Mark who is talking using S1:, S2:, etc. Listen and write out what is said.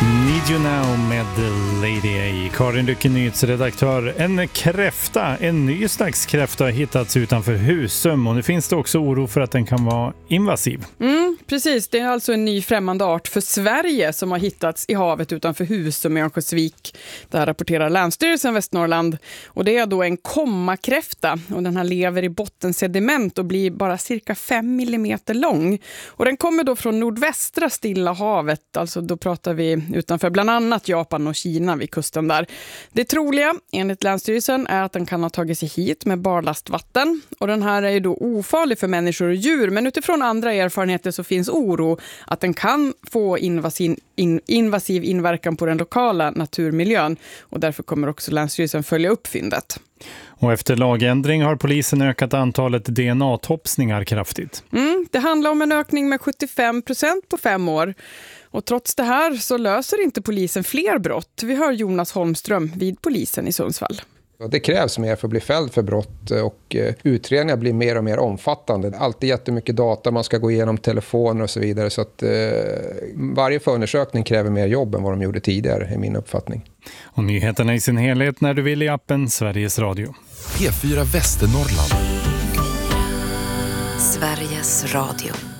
S1: Need You Now med Lady A. Karin Lycke, nyhetsredaktör. En ny slags kräfta har hittats utanför Husum och nu finns det också oro för att den kan vara invasiv.
S2: Precis, det är alltså en ny främmande art för Sverige som har hittats i havet utanför Husum i Örnsköldsvik. Det här rapporterar Länsstyrelsen Västernorrland. Och det är då en kommakräfta och den här lever i bottensediment och blir bara cirka 5 millimeter lång. Och den kommer då från nordvästra Stilla havet, alltså då pratar vi utanför bland annat Japan och Kina vid kusten där. Det troliga, enligt Länsstyrelsen, är att den kan ha tagit sig hit med barlastvatten. Och den här är ju då ofarlig för människor och djur, men utifrån andra erfarenheter så finns oro att den kan få invasiv inverkan på den lokala naturmiljön. Och därför kommer också Länsstyrelsen följa upp fyndet.
S1: Och efter lagändring har polisen ökat antalet DNA-topsningar kraftigt.
S2: Det handlar om en ökning med 75% på 5 år. Och trots det här så löser inte polisen fler brott. Vi hör Jonas Holmström vid polisen i Sundsvall.
S3: Det krävs mer för att bli fälld för brott och utredningar blir mer och mer omfattande. Det är alltid jättemycket data, man ska gå igenom telefoner och så vidare. Så att varje förundersökning kräver mer jobb än vad de gjorde tidigare, är min uppfattning.
S1: Och nyheterna i sin helhet när du vill i appen Sveriges Radio.
S4: P4 Västernorrland.
S5: Sveriges Radio.